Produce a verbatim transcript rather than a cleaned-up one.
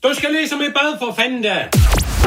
Du skal læse med bad for fanden da.